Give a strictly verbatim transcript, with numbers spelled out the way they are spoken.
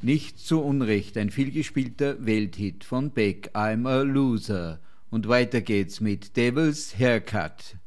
Nicht zu Unrecht ein vielgespielter Welthit von Beck, I'm a Loser. Und weiter geht's mit Devil's Haircut.